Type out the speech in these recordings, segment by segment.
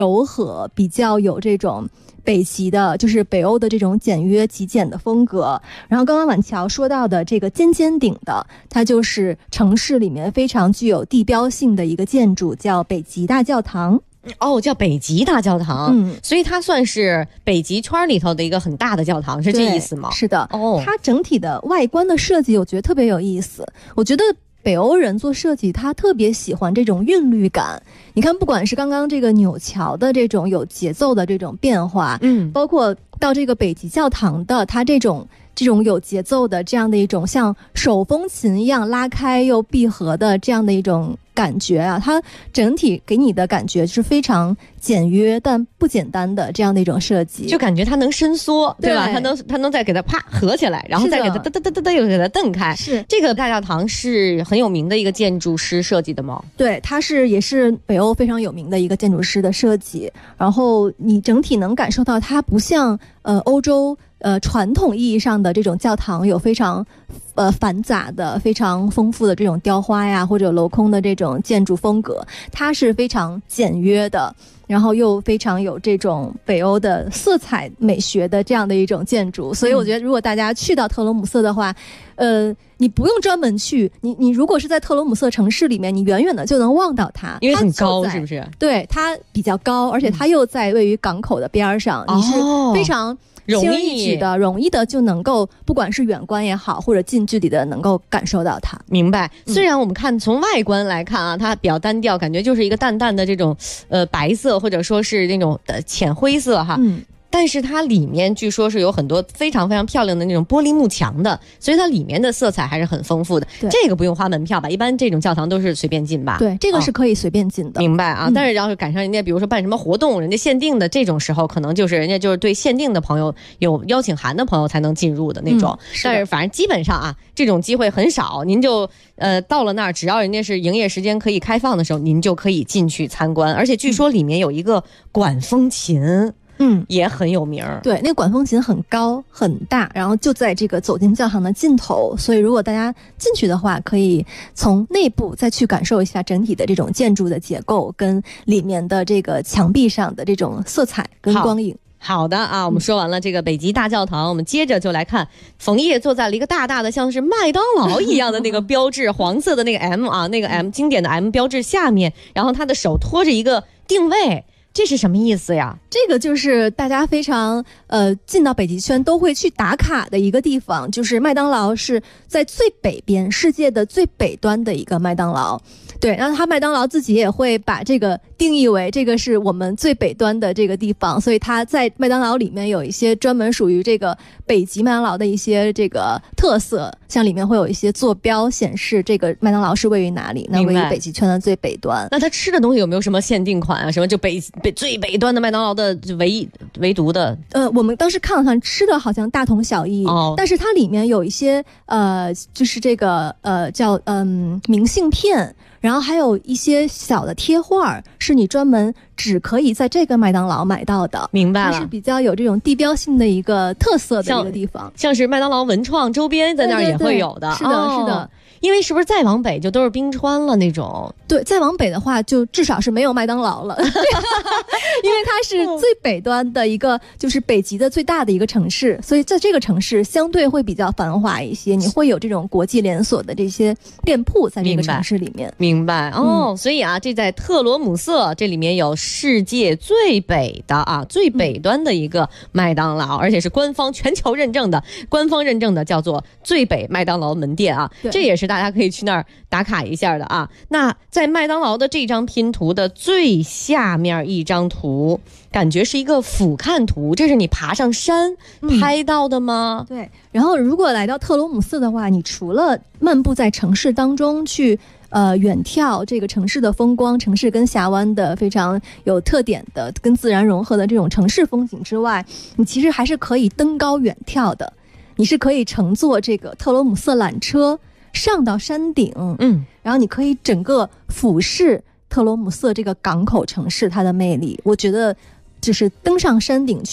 柔和，比较有这种北极的，就是北欧的这种简约极简的风格。然后刚刚婉乔说到的这个尖尖顶的，它就是城市里面非常具有地标性的一个建筑，叫北极大教堂。 哦，叫北极大教堂，所以它算是北极圈里头的一个很大的教堂，是这意思吗？ 是的，它整体的外观的设计，我觉得特别有意思。我觉得北欧人做设计，他特别喜欢这种韵律感。你看，不管是刚刚这个纽桥的这种有节奏的这种变化，包括到这个北极教堂的它这种有节奏的这样的一种像手风琴一样拉开又闭合的这样的一种感觉啊，它整体给你的感觉是非常简约但不简单的这样的一种设计， 就感觉它能伸缩，对吧？它能再给它啪合起来，然后再给它哒又给它蹬开。 是这个大教堂是很有名的一个建筑师设计的吗？ 对，它也是北欧非常有名的一个建筑师的设计。然后你整体能感受到它不像欧洲传统意义上的这种教堂有非常繁杂的非常丰富的这种雕花呀或者镂空的这种建筑风格，它是非常简约的，然后又非常有这种北欧的色彩美学的这样的一种建筑。所以我觉得如果大家去到特罗姆瑟的话，你不用专门去，你如果是在特罗姆瑟城市里面，你远远的就能望到它， 因为很高，是不是？ 对，它比较高，而且它又在位于港口的边上，你是非常轻易的就能够，不管是远观也好或者近距离的能够感受到它。 明白。虽然我们看从外观来看啊，它比较单调，感觉就是一个淡淡的这种白色或者说是那种浅灰色哈，但是它里面据说是有很多非常非常漂亮的那种玻璃幕墙的，所以它里面的色彩还是很丰富的。这个不用花门票吧？一般这种教堂都是随便进吧？ 对，这个是可以随便进的。 明白啊。但是要是赶上人家比如说办什么活动，人家限定的这种时候，可能就是人家就是对限定的朋友有邀请函的朋友才能进入的那种。但是反正基本上啊，这种机会很少。您就到了那儿，只要人家是营业时间可以开放的时候，您就可以进去参观。而且据说里面有一个管风琴。也很有名。 对，那个管风琴很高很大，然后就在这个走进教堂的尽头，所以如果大家进去的话，可以从内部再去感受一下整体的这种建筑的结构跟里面的这个墙壁上的这种色彩跟光影。 好的啊，我们说完了这个北极大教堂，我们接着就来看冯烨坐在了一个大大的像是麦当劳一样的那个标志黄色的那个 M 啊，那个 M 经典的 M 标志下面，然后他的手托着一个定位，这是什么意思呀？ 这个就是大家非常进到北极圈都会去打卡的一个地方，就是麦当劳是在最北边，世界的最北端的一个麦当劳。对，然后他麦当劳自己也会把这个定义为这个是我们最北端的这个地方，所以他在麦当劳里面有一些专门属于这个北极麦当劳的一些这个特色，像里面会有一些坐标显示这个麦当劳是位于哪里，那位于北极圈的最北端。 那他吃的东西有没有什么限定款啊？什么就最北端的麦当劳的唯独的？ 我们当时看了看，吃的好像大同小异，但是它里面有一些就是这个叫明信片。然后还有一些小的贴画，是你专门只可以在这个麦当劳买到的。 明白了， 它是比较有这种地标性的一个特色的一个地方， 像是麦当劳文创周边在那儿也会有的。 是的，是的。 因为是不是再往北就都是冰川了那种？ 对，再往北的话就至少是没有麦当劳了，因为它是最北端的一个，就是北极的最大的一个城市，所以在这个城市相对会比较繁华一些，你会有这种国际连锁的这些店铺在这个城市里面。 明白哦，所以啊，这在特罗姆瑟，这里面有世界最北的啊最北端的一个麦当劳，而且是官方全球认证的，官方认证的叫做最北麦当劳门店啊，这也是大家可以去那儿打卡一下的啊。那在麦当劳的这张拼图的最下面一张图，感觉是一个俯瞰图，这是你爬上山拍到的吗？ 对。然后如果来到特罗姆瑟的话，你除了漫步在城市当中去远眺这个城市的风光，城市跟峡湾的非常有特点的跟自然融合的这种城市风景之外，你其实还是可以登高远眺的，你是可以乘坐这个特罗姆瑟缆车上到山顶，然后你可以整个俯视特罗姆瑟这个港口城市它的魅力。我觉得就是登上山顶去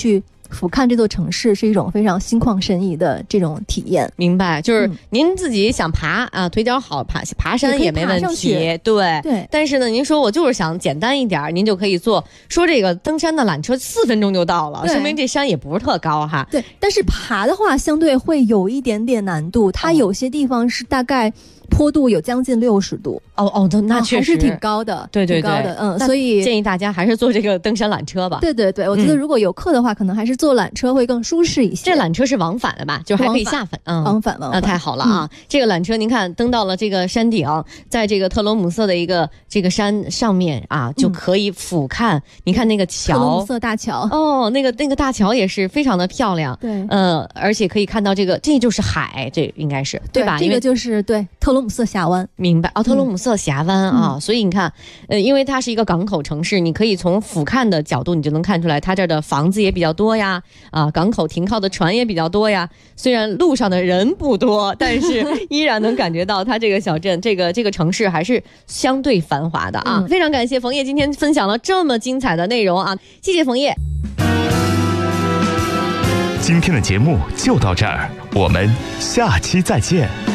俯瞰这座城市是一种非常心旷神怡的这种体验。 明白，就是您自己想爬啊，腿脚好爬山也没问题，对。但是呢，您说我就是想简单一点，您就可以坐说这个登山的缆车，4分钟就到了，说明这山也不是特高哈。 对，但是爬的话相对会有一点点难度，它有些地方是大概坡度有将近60度。 那确实还是挺高的， 对， 挺高的，所以建议大家还是坐这个登山缆车吧。 对，我觉得如果有课的话，可能还是坐缆车会更舒适一些。 这缆车是往返的吧？就是还可以下返， 往返。 那太好了啊！这个缆车您看登到了这个山顶，在这个特罗姆瑟的一个这个山上面啊，就可以俯瞰。你看那个桥， 特罗姆瑟大桥那个大桥也是非常的漂亮。 对， 而且可以看到这就是海，这应该是对吧？ 这个就是对特罗姆瑟峡湾。 明白特罗姆瑟峡湾啊。所以你看，因为它是一个港口城市，你可以从俯瞰的角度，你就能看出来，它这儿的房子也比较多呀，港口停靠的船也比较多呀。虽然路上的人不多，但是依然能感觉到它这个小镇，这个城市还是相对繁华的啊。非常感谢冯烨今天分享了这么精彩的内容啊，谢谢冯烨。 今天的节目就到这儿，我们下期再见。